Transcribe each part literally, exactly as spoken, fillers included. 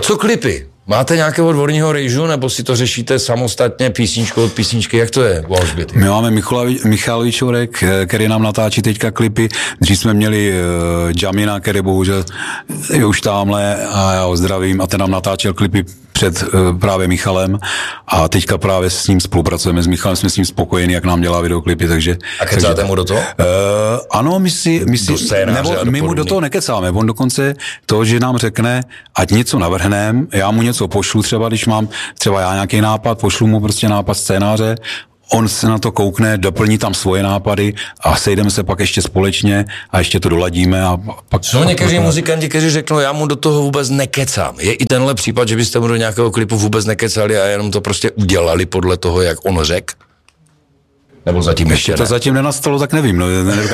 Co klipy? Máte nějakého dvorního rejžu, nebo si to řešíte samostatně písničkou od písničky? Jak to je u Alžběty? My máme Michal Vičorek, který nám natáčí teďka klipy. Dřív jsme měli uh, Jamina, který bohužel je už tamhle a já ho zdravím a ten nám natáčel klipy před uh, právě Michalem a teďka právě s ním spolupracujeme s Michalem, jsme s ním spokojeni, jak nám dělá videoklipy, takže... A kecáte mu do toho? Uh, ano, my si... My, si, nebo, my mu do toho nekecáme, on dokonce to, že nám řekne, ať něco navrhnem, já mu něco pošlu třeba, když mám třeba já nějaký nápad, pošlu mu prostě nápad scénáře, on se na to koukne, doplní tam svoje nápady a sejdeme se pak ještě společně a ještě to doladíme a pak... Jsou někteří to... muzikanti, kteří řeknou, já mu do toho vůbec nekecám. Je i tenhle případ, že byste mu do nějakého klipu vůbec nekecali a jenom to prostě udělali podle toho, jak on řekl? Nebo zatím ještě, ještě to zatím nenastalo, tak nevím. No,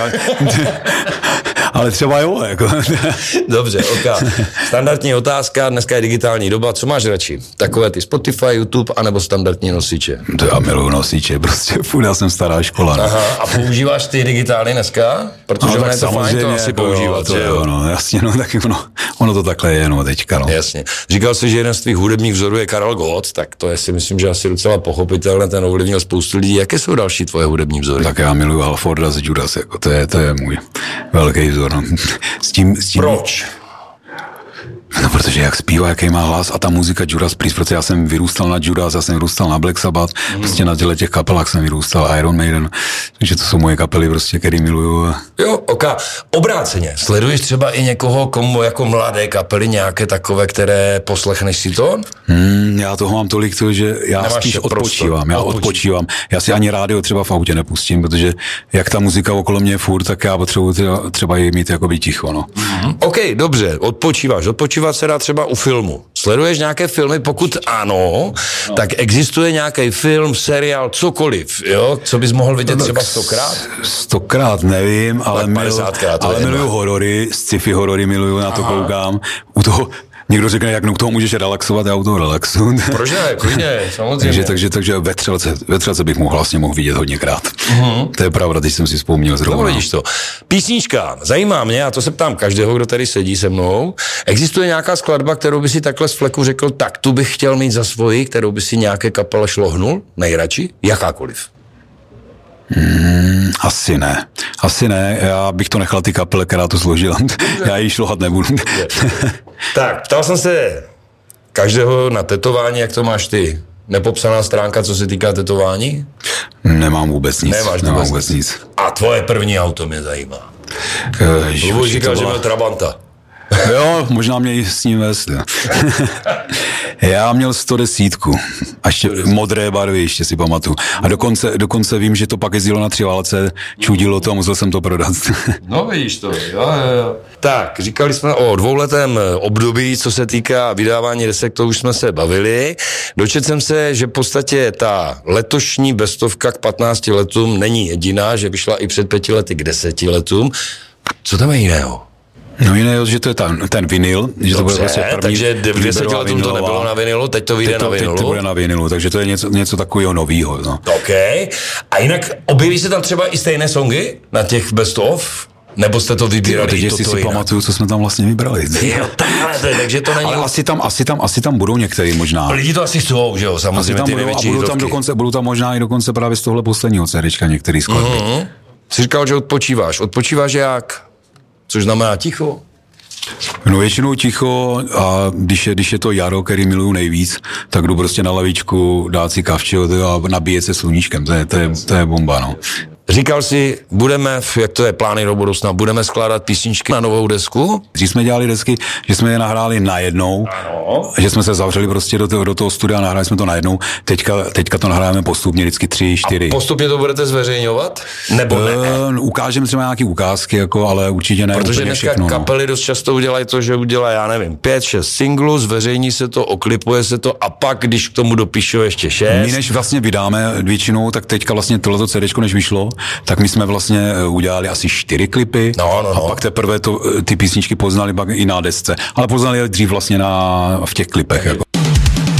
ale třeba jo, jako. Dobře, ok. Standardní otázka, dneska je digitální doba, co máš radši? Takové ty Spotify, YouTube, anebo standardní nosiče? To já miluji nosiče, prostě furt, já jsem stará škola. No. Aha, a používáš ty digitální dneska? Protože no, ono je to fajn to asi používat, to, jo, no, jasně, no, tak ono, ono to takhle je, no, teďka, no. Jasně. Říkal jsi, že jeden z tvých hudebních vzorů je Karel Gott, tak to je si myslím, že asi docela pochopitelné, ten ovlivnil spoustu lidí. Jaké jsou další tvoje hudební vzory? Tak já miluji Halforda z Judas, jako to je, to je můj velký vzor. No. S tím, s tím... Proč? No, protože jak zpívá, jaký má hlas a ta muzika Judas Priest, protože já jsem vyrůstal na Judas, já jsem vyrůstal na Black Sabbath, mm. prostě na těle těch kapelách jsem vyrůstal, Iron Maiden, takže to jsou moje kapely prostě, který miluju. Jo, ok. Obráceně, sleduješ třeba i někoho, komu jako mladé kapely, nějaké takové, které poslechneš si to? Hmm, já toho mám tolik, to, že já Nemáš spíš odpočívám, prostor. já odpočívám. Já si ani rádio třeba v autě nepustím, protože jak ta muzika okolo mě je furt, tak já potřebuji třeba, třeba jí mít jakoby ticho, no. Mm-hmm. OK, dobře, odpočíváš, odpočívat se dá třeba u filmu. Sleduješ nějaké filmy? Pokud ano, no. tak existuje nějaký film, seriál, cokoliv, jo? Co bys mohl vidět no, třeba stokrát? Stokrát nevím, ale, miluju, ale miluju horory, sci-fi horory miluju, na to Aha. koukám. U toho někdo řekne, jak u toho můžeš relaxovat, já u toho relaxuju. Proč ne? Klidně, samozřejmě. takže, takže, takže ve třelce, ve třelce bych mohl vlastně mohl vidět hodněkrát. Uh-huh. To je pravda, teď jsem si vzpomněl zrovna. No, vidíš to. Písnička, zajímá mě, a to se ptám každého, kdo tady sedí se mnou. Existuje nějaká skladba, kterou by si takhle z fleku řekl, tak tu bych chtěl mít za svoji, kterou by si nějaké kapele šlohnul, nejradši? Jakákoliv. Hmm, asi ne. Asi ne. Já bych to nechal ty kapele, která to složila. Já ji šlohat nebudu. Tak, ptal jsem se každého na tetování, jak to máš ty? Nepopsaná stránka, co se týká tetování? Nemám vůbec nic. Nemáš Nemám vůbec, vůbec nic. A tvoje první auto mě zajímá. Lubo říkal, byla... že měl Trabanta. Jo, možná mě s ním vést. Já měl sto deset. A ještě modré barvy, ještě si pamatuju. A dokonce, dokonce vím, že to pak jezdilo na tři válce, čudilo to a musel jsem to prodat. No vidíš to, jo, jo. Tak, říkali jsme o dvouletém období, co se týká vydávání desek, to už jsme se bavili. Dočetl jsem se, že v podstatě ta letošní bestovka k patnácti letům není jediná, že vyšla i před pěti lety k deseti letům. Co tam je jiného? No jiné, že to je ten, ten vinyl. Že Dobře, to bude vlastně první, takže v deseti letům to nebylo na vinylu, teď to vyjde teď to, na vinylu. Teď to bude na vinylu, takže to je něco, něco takového novýho. No. OK. A jinak objeví se tam třeba i stejné songy na těch best of? Nebo jste to vybírali teď i toto si jinak? pamatuju, co jsme tam vlastně vybrali. Jo, takhle, takže to není... Ale asi tam, asi tam, asi tam budou některý možná. Lidi to asi jsou, že jo, samozřejmě tam ty budou, největší a budou tam, dokonce, budou tam možná i dokonce právě z tohle posledního cédéčka některý skladby. Mm-hmm. Jsi říkal, že odpočíváš. Odpočíváš jak? Což znamená ticho? No většinou ticho a když je, když je to jaro, který miluju nejvíc, tak jdu prostě na lavičku, dát si kavčo a nabíjet se sluníčkem, to je, to je, to je bomba, no. Říkal jsi, budeme, jak to je plány do budoucna, budeme skládat písničky na novou desku? Dřív jsme dělali desky, že jsme je nahráli najednou, ano. Že jsme se zavřeli prostě do toho, do toho studia a nahráli jsme to najednou. Teďka, teďka to nahráme postupně, vždycky tři, čtyři. A postupně to budete zveřejňovat? Nebo ne? E, ukážeme třeba nějaký ukázky, jako, ale určitě ne. Protože dneska všechno, kapely no. dost často udělají to, že udělají, já nevím, pět, šest singlů, zveřejní se to, oklipuje se to a pak, když k tomu dopíšou ještě šest. My než vlastně vydáme většinou, tak teďka vlastně tohleto cédéčko, než vyšlo, tak my jsme vlastně udělali asi čtyři klipy no, no, no. a pak teprve to, ty písničky poznali pak i na desce, ale poznali je dřív vlastně na, v těch klipech. Jako.